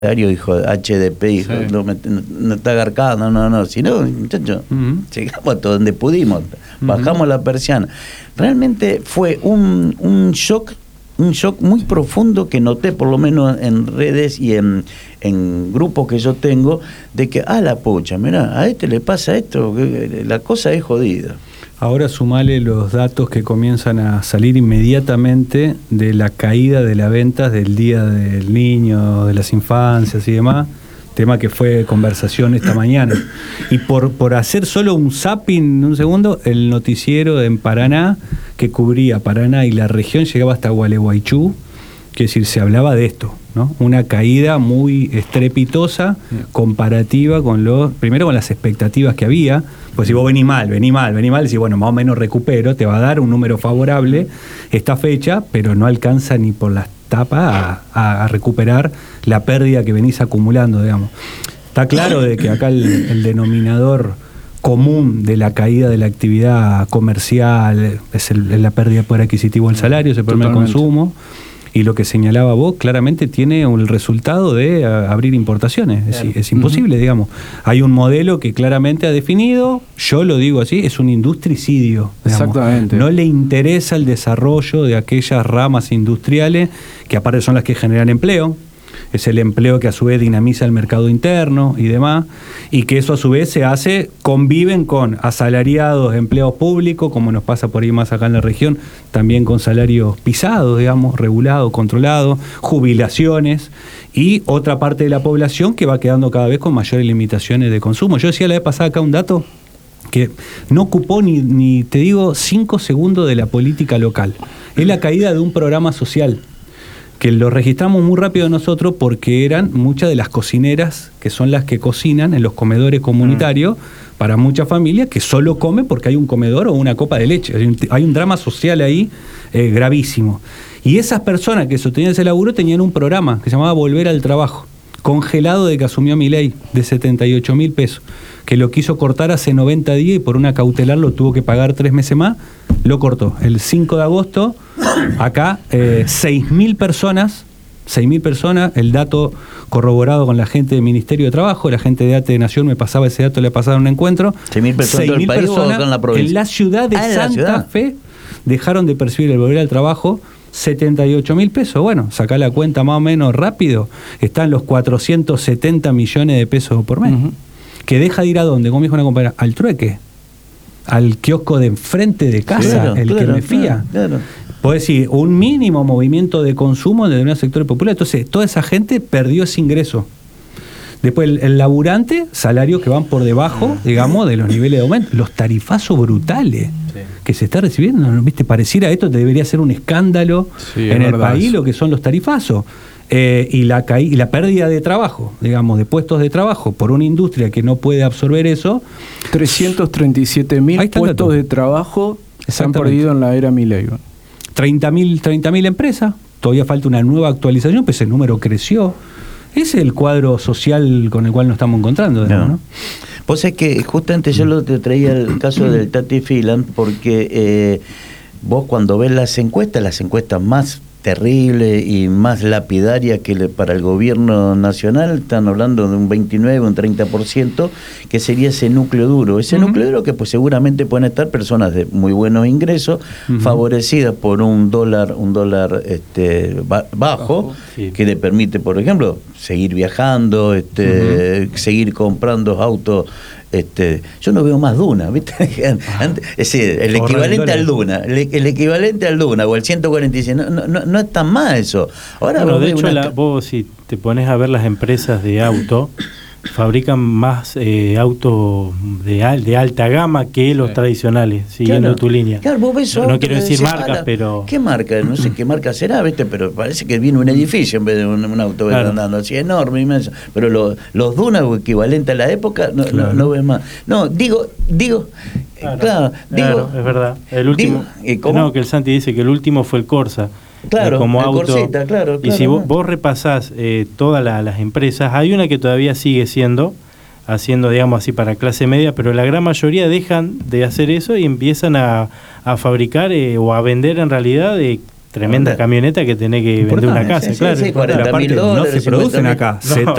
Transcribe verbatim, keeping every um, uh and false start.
hijo de H D P, hijo, Sí. no, me- no, no está agarcado, no, no, si no, muchachos, Uh-huh. llegamos hasta donde pudimos, Uh-huh. bajamos la persiana. Realmente fue un, un shock, un shock muy profundo que noté, por lo menos en redes y en, en grupos que yo tengo, de que, ah, la pucha, mirá, a este le pasa esto, que la cosa es jodida. Ahora sumale los datos que comienzan a salir inmediatamente de la caída de las ventas del Día del Niño, de las infancias y demás, tema que fue conversación esta mañana. Y por, por hacer solo un zapping, un segundo, el noticiero en Paraná, que cubría Paraná y la región, llegaba hasta Gualeguaychú, que es decir, se hablaba de esto, ¿no? Una caída muy estrepitosa, comparativa con los, primero con las expectativas que había, pues si vos venís mal, venís mal, venís mal, si bueno, más o menos recupero, te va a dar un número favorable esta fecha, pero no alcanza ni por las tapas a, a recuperar la pérdida que venís acumulando, digamos. Está claro de que acá el, el denominador común de la caída de la actividad comercial es, el, es la pérdida de poder adquisitivo del salario, ese problema de consumo. Y lo que señalaba vos, claramente tiene el resultado de a, abrir importaciones. Claro. Es, es imposible, uh-huh. digamos. Hay un modelo que claramente ha definido, yo lo digo así, es un industricidio. Digamos. Exactamente. No le interesa el desarrollo de aquellas ramas industriales que aparte son las que generan empleo. Es el empleo que a su vez dinamiza el mercado interno y demás, y que eso a su vez se hace, conviven con asalariados, empleados públicos, como nos pasa por ahí más acá en la región, también con salarios pisados, digamos, regulados, controlados, jubilaciones, y otra parte de la población que va quedando cada vez con mayores limitaciones de consumo. Yo decía la vez pasada acá un dato que no ocupó ni, ni te digo, cinco segundos de la política local. Es la caída de un programa social, que lo registramos muy rápido nosotros porque eran muchas de las cocineras que son las que cocinan en los comedores comunitarios mm. para muchas familias que solo comen porque hay un comedor o una copa de leche. Hay un, hay un drama social ahí eh, gravísimo. Y esas personas que sostenían ese laburo tenían un programa que se llamaba Volver al Trabajo, congelado de que asumió Milei, de setenta y ocho mil pesos, que lo quiso cortar hace noventa días y por una cautelar lo tuvo que pagar tres meses más, lo cortó. El cinco de agosto, acá, eh, seis mil personas, seis mil personas, el dato corroborado con la gente del Ministerio de Trabajo, la gente de A T E Nación me pasaba ese dato, le pasaron un encuentro. ¿seis mil personas en todo el país o con la provincia? En la ciudad de ah, Santa ciudad. Fe dejaron de percibir el Volver al Trabajo, setenta y ocho mil pesos. Bueno, sacá la cuenta más o menos rápido, están los cuatrocientos setenta millones de pesos por mes. Uh-huh. Que deja de ir a dónde, como dijo una compañera, al trueque, al kiosco de enfrente de casa, claro, el claro, que me fía. Claro, claro. Puedo decir, un mínimo movimiento de consumo de un sector popular. Entonces, toda esa gente perdió ese ingreso. Después, el, el laburante, salarios que van por debajo, digamos, de los niveles de aumento. Los tarifazos brutales sí. que se está recibiendo, ¿no? ¿Viste? Pareciera esto, debería ser un escándalo sí, en el país eso. Lo que son los tarifazos. Eh, y, la ca- y la pérdida de trabajo, digamos, de puestos de trabajo por una industria que no puede absorber eso. trescientos treinta y siete mil puestos de trabajo se han perdido en la era Milei. treinta mil empresas, todavía falta una nueva actualización, pues el número creció. Ese es el cuadro social con el cual nos estamos encontrando, digamos, no. ¿no? Vos sabés que justamente yo lo te traía el caso del Tati Filan, porque eh, vos cuando ves las encuestas, las encuestas más terrible y más lapidaria que le, para el gobierno nacional, están hablando de un veintinueve, un treinta por ciento, que sería ese núcleo duro. Ese uh-huh. núcleo duro que pues seguramente pueden estar personas de muy buenos ingresos, uh-huh. favorecidas por un dólar, un dólar este ba- bajo, bajo sí. que le permite, por ejemplo, seguir viajando, este, uh-huh. seguir comprando autos. Este, yo no veo más Duna, ¿viste? Antes, es decir, el equivalente al Duna, el, el equivalente al Duna o el ciento cuarenta y seis, no, no, no, no es tan más eso. Ahora bueno, de hecho, una... la, vos si te pones a ver las empresas de auto, fabrican más eh, autos de, al, de alta gama que los sí. tradicionales, siguiendo claro, tu línea. Claro, vos ves no, no quiero decir decís, marcas, la, pero... ¿qué marca? No sé qué marca será, ¿viste? Pero parece que viene un edificio en vez de un, un auto claro. andando así enorme, inmenso. Pero lo, los Dunas, equivalente a la época, no, claro. no, no ves más. No, digo, digo... Claro, claro, claro digo, es verdad. El último... Digo, no, que el Santi dice que el último fue el Corsa. Claro, como el auto. Corsita, claro, y claro, si vos, no. vos repasás eh, todas la, las empresas, hay una que todavía sigue siendo... haciendo, digamos así, para clase media, pero la gran mayoría dejan de hacer eso y empiezan a, a fabricar eh, o a vender en realidad de Tremenda camioneta que tenés que vender una casa, sí, claro. Sí, cuarenta mil dólares. No se producen acá. No. Se